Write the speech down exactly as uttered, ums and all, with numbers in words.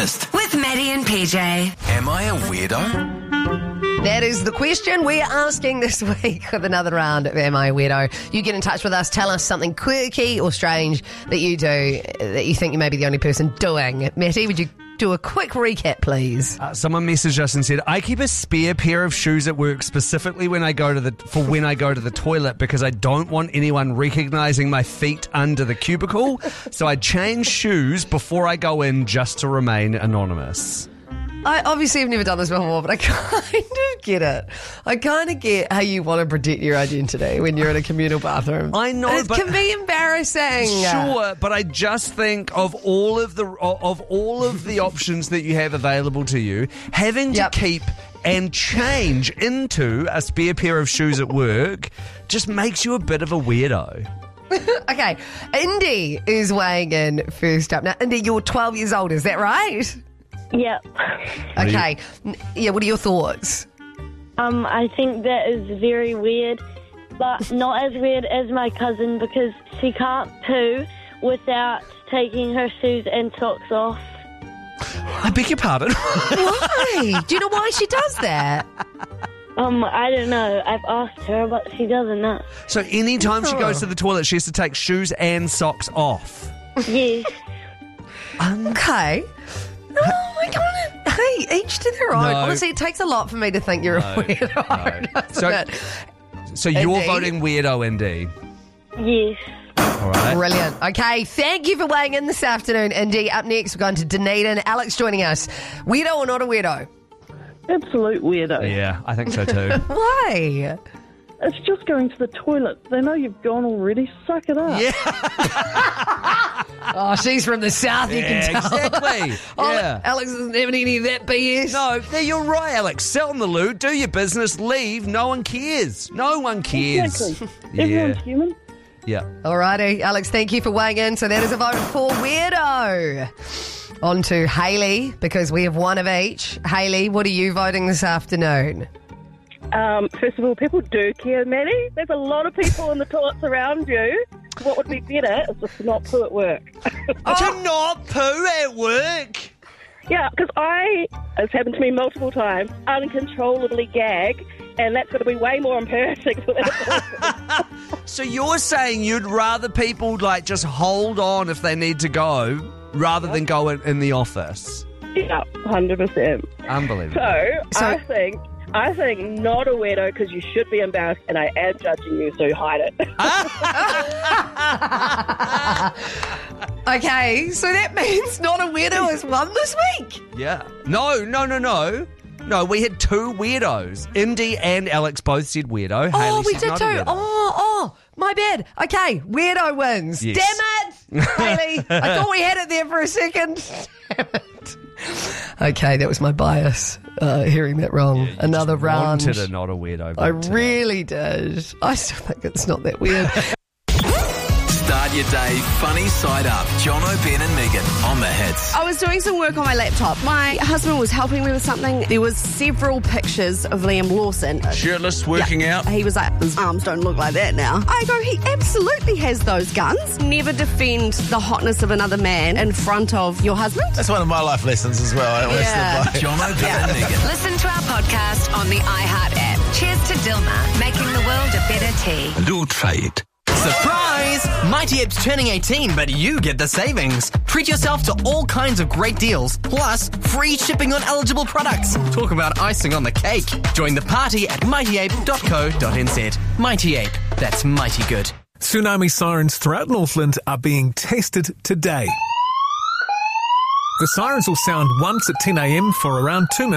With Maddie and P J. Am I a weirdo? That is the question we're asking this week with another round of Am I a Weirdo? You get in touch with us, tell us something quirky or strange that you do that you think you may be the only person doing. Matty, would you do a quick recap, please? Uh, someone messaged us and said, I keep a spare pair of shoes at work specifically when I go to the for when I go to the toilet because I don't want anyone recognising my feet under the cubicle. So I change shoes before I go in just to remain anonymous. I obviously have never done this before, but I kind of get it. I kind of get how you want to protect your identity when you're in a communal bathroom. I know, it but can be embarrassing. Sure, but I just think of all of the of all of the options that you have available to you, having to Yep. keep and change into a spare pair of shoes at work just makes you a bit of a weirdo. Okay, Indy is weighing in first up. Now, Indy, you're twelve years old, is that right? Yep. Okay. N- Yeah, what are your thoughts? Um, I think that is very weird, but not as weird as my cousin because she can't poo without taking her shoes and socks off. I beg your pardon. Why? Do you know why she does that? Um, I don't know. I've asked her, but she doesn't know. So anytime she goes to the toilet, she has to take shoes and socks off. Yes. Okay. No, I kind of. Hey, each to their own. No. Honestly, it takes a lot for me to think you're No, a weirdo. doesn't So- it? So you're Indeed. voting weirdo, Indy. Yes. All right. Brilliant. Okay, thank you for weighing in this afternoon, Indy. Up next, we're going to Dunedin. Alex joining us. Weirdo or not a weirdo? Absolute weirdo. Yeah, I think so too. Why? It's just going to the toilet. They know you've gone already. Suck it up. Yeah, Oh, she's from the south, you can tell. exactly. Oh, Yeah. Alex isn't having any of that B S. No, yeah, you're right, Alex. Sell in the loo, do your business, leave. No one cares. No one cares. Exactly. Yeah. Everyone's human. Yeah. Alrighty, Alex, thank you for weighing in. So that is a vote for weirdo. On to Hayley, because we have one of each. Hayley, what are you voting this afternoon? Um, first of all, people do care, Maddie. There's a lot of people in the toilets around you. What would be better is just to not poo at work. To not poo at work. Yeah, because I, it's happened to me multiple times, uncontrollably gag, and that's going to be way more embarrassing for that person. So you're saying you'd rather people like just hold on if they need to go rather than go in, in the office? Yeah, one hundred percent. Unbelievable. So, So- I think... I think not a weirdo because you should be embarrassed, and I am judging you, so hide it. Okay, so that means not a weirdo has won this week. Yeah. No, no, no, no. No, we had two weirdos. Indy and Alex both said weirdo. Oh, Hayley we said did not a too. weirdo. Oh, oh, my bad. Okay, weirdo wins. Yes. Damn it, Hayley. I thought we had it there for a second. Damn it. Okay, that was my bias, uh, hearing that wrong. You Another just round. wanted a not a weirdo. I vote today. really did. I still think it's not that weird. Start your day funny side up. John O'Brien and Megan on the hits. I was doing some work on my laptop. My husband was helping me with something. There was several pictures of Liam Lawson. Shirtless, working out. He was like, his arms don't look like that now. I go, he absolutely has those guns. Never defend the hotness of another man in front of your husband. That's one of my life lessons as well. I always Yeah. live by. John O'Brien and Megan. Listen to our podcast on the iHeart app. Cheers to Dilma, making the world a better tea. Do try it. Surprise! Mighty Ape's turning eighteen, but you get the savings. Treat yourself to all kinds of great deals, plus free shipping on eligible products. Talk about icing on the cake. Join the party at mighty ape dot co dot n z. Mighty Ape, that's mighty good. Tsunami sirens throughout Northland are being tested today. The sirens will sound once at ten a m for around two minutes.